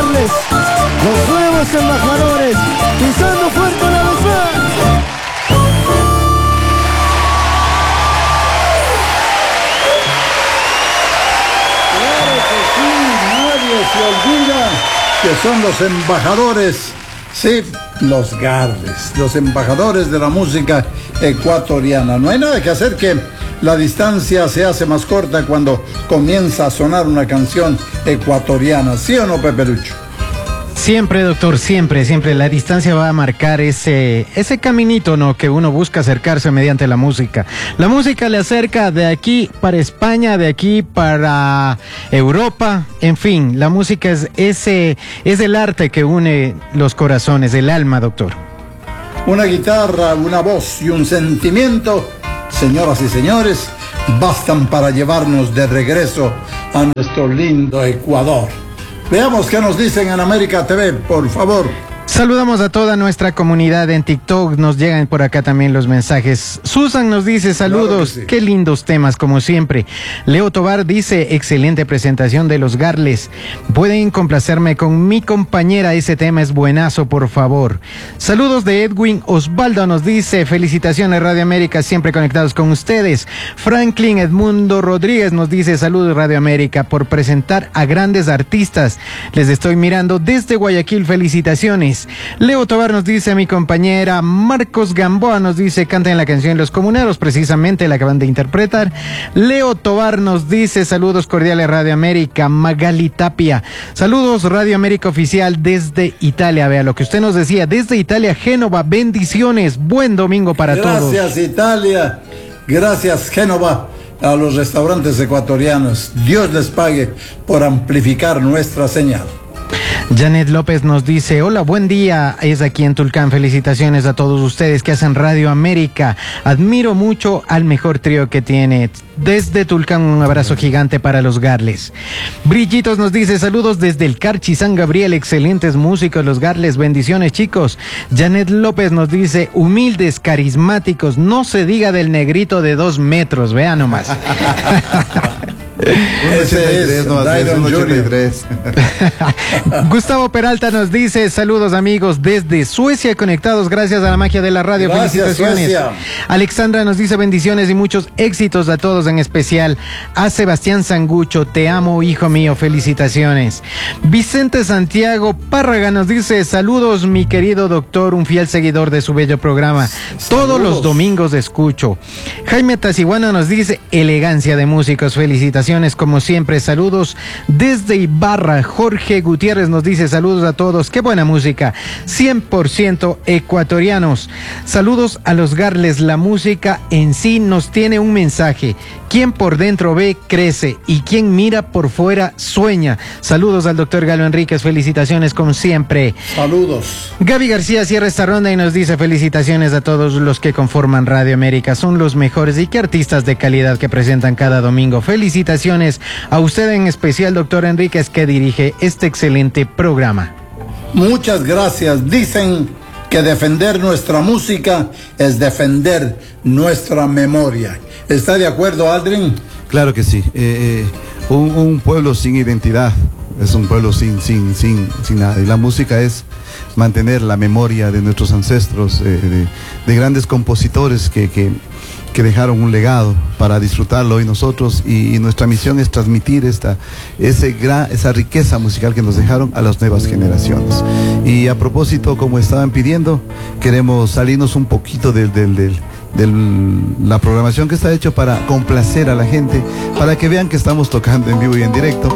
Garles, los nuevos embajadores, pisando fuerte una vez más. Se olvida que son los embajadores, sí, los Garles, los embajadores de la música ecuatoriana. No hay nada que hacer, que la distancia se hace más corta cuando comienza a sonar una canción ecuatoriana, ¿sí o no, Pepe Lucho? Siempre, doctor, siempre la distancia va a marcar ese caminito, ¿no?, que uno busca acercarse mediante la música. La música le acerca de aquí para España, de aquí para Europa, en fin, la música es el arte que une los corazones, el alma, doctor. Una guitarra, una voz y un sentimiento, señoras y señores, bastan para llevarnos de regreso a nuestro lindo Ecuador. Veamos qué nos dicen en América TV, por favor. Saludamos a toda nuestra comunidad en TikTok, nos llegan por acá también los mensajes. Susan nos dice saludos, claro, qué lindos temas como siempre. Leo Tobar dice excelente presentación de los Garles. Pueden complacerme con mi compañera, ese tema es buenazo, por favor. Saludos de Edwin Osvaldo, nos dice felicitaciones Radio América, siempre conectados con ustedes. Franklin Edmundo Rodríguez nos dice saludos Radio América por presentar a grandes artistas. Les estoy mirando desde Guayaquil, felicitaciones. Leo Tobar nos dice, mi compañera Marcos Gamboa nos dice, canten la canción Los Comuneros, precisamente la acaban de interpretar. Leo Tobar nos dice, saludos cordiales Radio América. Magali Tapia, saludos Radio América Oficial desde Italia. Vea lo que usted nos decía, desde Italia, Génova, bendiciones, buen domingo para todos. Gracias Italia, gracias Génova, a los restaurantes ecuatorianos. Dios les pague por amplificar nuestra señal. Janet López nos dice, hola, buen día, es aquí en Tulcán, felicitaciones a todos ustedes que hacen Radio América, admiro mucho al mejor trío que tiene. Desde Tulcán, un abrazo gigante para los Garles. Brillitos nos dice, saludos desde el Carchi San Gabriel, excelentes músicos los Garles, bendiciones chicos. Janet López nos dice, humildes, carismáticos, no se diga del negrito de 2 metros, vean nomás. Ese es Dairon Jr. Gustavo Peralta nos dice, saludos amigos desde Suecia conectados, gracias a la magia de la radio, gracias, felicitaciones. Suecia. Alexandra nos dice bendiciones y muchos éxitos a todos, en especial a Sebastián Sangucho, te amo hijo mío, felicitaciones. Vicente Santiago Párraga nos dice, saludos mi querido doctor, un fiel seguidor de su bello programa, todos los domingos escucho. Jaime Taciguana nos dice, elegancia de músicos, felicitaciones como siempre, saludos desde Ibarra. Jorge Gutiérrez nos dice, saludos a todos, qué buena música, 100% ecuatorianos. Saludos a los Garles, la música en sí nos tiene un mensaje, quien por dentro ve, crece, y quien mira por fuera, sueña. Saludos al doctor Galo Enríquez, felicitaciones como siempre. Saludos. Gaby García cierra esta ronda y nos dice, felicitaciones a todos los que conforman Radio América, son los mejores y qué artistas de calidad que presentan cada domingo. Felicitaciones a usted en especial, doctor Enríquez, que dirige este excelente programa. Muchas gracias. Dicen que defender nuestra música es defender nuestra memoria. ¿Está de acuerdo, Aldrin? Claro que sí. Un pueblo sin identidad es un pueblo sin nada. Y la música es mantener la memoria de nuestros ancestros, de grandes compositores que dejaron un legado para disfrutarlo hoy nosotros, y nuestra misión es transmitir esa riqueza musical que nos dejaron a las nuevas generaciones. Y a propósito, como estaban pidiendo, queremos salirnos un poquito de la programación que está hecho para complacer a la gente, para que vean que estamos tocando en vivo y en directo,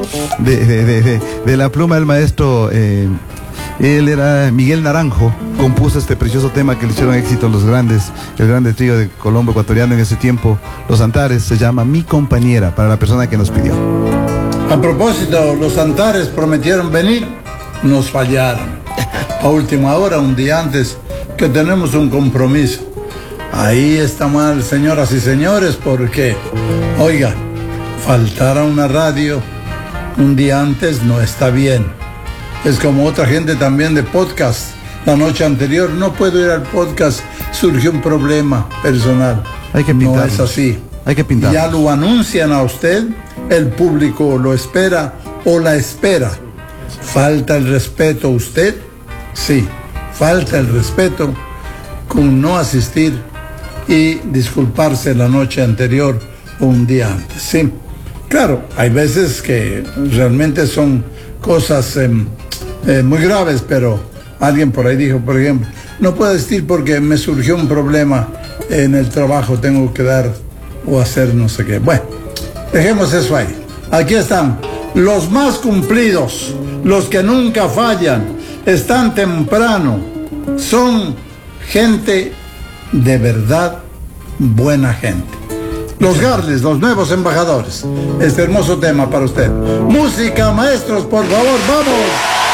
de la pluma del maestro. Él era Miguel Naranjo, compuso este precioso tema que le hicieron éxito el grande trío de Colombo ecuatoriano en ese tiempo, Los Antares, se llama Mi Compañera, para la persona que nos pidió. A propósito, los Antares prometieron venir, nos fallaron. A última hora, un día antes, que tenemos un compromiso. Ahí está mal, señoras y señores, porque, oiga, faltar a una radio un día antes no está bien. Es como otra gente también de podcast. La noche anterior no puedo ir al podcast, surgió un problema personal. Hay que pintarlo. No es así. Hay que pintarlo. Ya lo anuncian a usted, el público lo espera o la espera. ¿Falta el respeto a usted? Sí, falta el respeto con no asistir y disculparse la noche anterior o un día antes, sí. Claro, hay veces que realmente son cosas muy graves, pero alguien por ahí dijo, por ejemplo, no puedo asistir porque me surgió un problema en el trabajo, tengo que dar o hacer no sé qué. Bueno, dejemos eso ahí. Aquí están los más cumplidos, los que nunca fallan, están temprano, son gente de verdad, buena gente. Los Garles, los nuevos embajadores. Este hermoso tema para usted. Música, maestros, por favor, vamos.